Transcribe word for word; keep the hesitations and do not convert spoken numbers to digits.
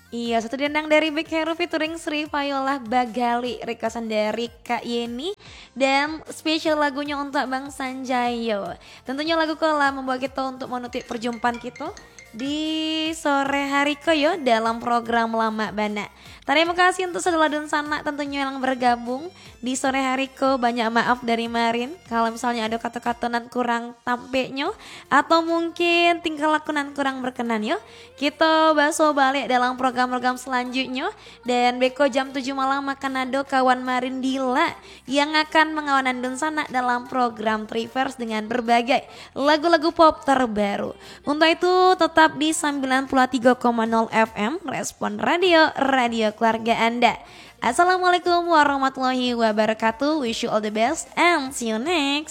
Iya, satu dendang dari Big Hero featuring Sri Viola Bagali, requestan dari Kak Yeni, dan spesial lagunya untuk Bang Sanjayo. Tentunya lagu Kola membawa kita untuk menutup perjumpaan kita di sore hari koyo dalam program Lama Bana. Terima kasih untuk saudara dan sanak tentunya yang bergabung di sore hari ko. Banyak maaf dari Marin kalau misalnya ada kata-kata nan kurang tampeknya atau mungkin tingkah laku nan kurang berkenan yo. Kita baso balik dalam program-program selanjutnya dan beko jam tujuh malam akan ada kawan Marin Dila yang akan mengawanan dan sanak dalam program Trivers dengan berbagai lagu-lagu pop terbaru. Untuk itu tetap di sembilan puluh tiga koma nol F M Respon Radio, radio keluarga Anda. Assalamualaikum warahmatullahi wabarakatuh. Wish you all the best and see you next.